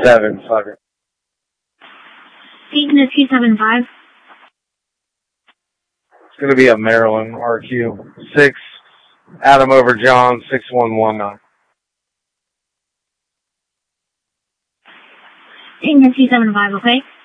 7, fuck it. Peyton is 275. It's going to be a Maryland RQ. 6, Adam over John, 6119. Peyton is 275, okay?